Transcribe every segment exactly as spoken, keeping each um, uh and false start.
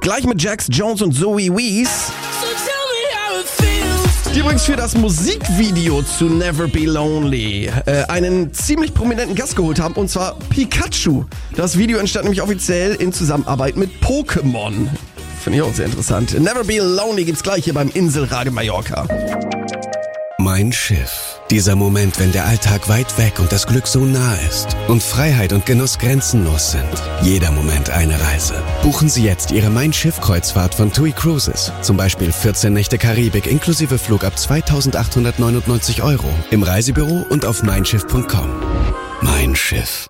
Gleich mit Jax Jones und Zoe Wees, die übrigens für das Musikvideo zu Never Be Lonely äh, einen ziemlich prominenten Gast geholt haben, und zwar Pikachu. Das Video entstand nämlich offiziell in Zusammenarbeit mit Pokémon. Finde ich auch sehr interessant. Never Be Lonely gibt's gleich hier beim Inselradio Mallorca. Mein Schiff. Dieser Moment, wenn der Alltag weit weg und das Glück so nah ist und Freiheit und Genuss grenzenlos sind. Jeder Moment eine Reise. Buchen Sie jetzt Ihre Mein Schiff-Kreuzfahrt von TUI Cruises. Zum Beispiel vierzehn Nächte Karibik inklusive Flug ab zweitausendachthundertneunundneunzig Euro. Im Reisebüro und auf mein schiff punkt com. Mein Schiff.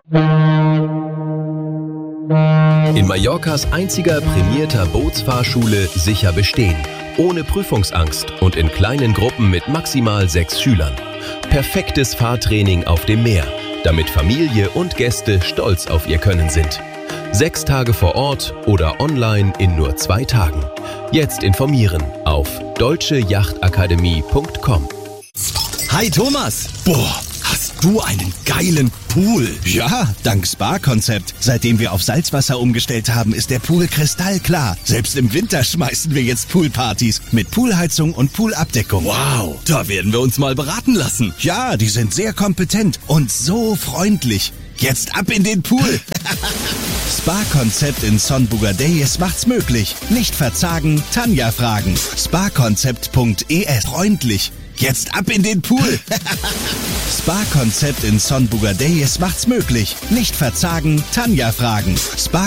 In Mallorcas einziger prämierter Bootsfahrschule sicher bestehen. Ohne Prüfungsangst und in kleinen Gruppen mit maximal sechs Schülern. Perfektes Fahrtraining auf dem Meer, damit Familie und Gäste stolz auf ihr Können sind. Sechs Tage vor Ort oder online in nur zwei Tagen. Jetzt informieren auf deutsche yachtakademie punkt com. Hi Thomas! Boah, hast du einen geilen Pool? Ja, dank Spa-Konzept. Seitdem wir auf Salzwasser umgestellt haben, ist der Pool kristallklar. Selbst im Winter schmeißen wir jetzt Poolpartys mit Poolheizung und Poolabdeckung. Wow, da werden wir uns mal beraten lassen. Ja, die sind sehr kompetent und so freundlich. Jetzt ab in den Pool! Spa-Konzept in Son Bugadeyes macht's möglich. Nicht verzagen, Tanja fragen. Spa-Konzept punkt e s. Freundlich. Jetzt ab in den Pool! Spa-Konzept in Son Bugadeyes macht's möglich. Nicht verzagen, Tanja fragen. Spa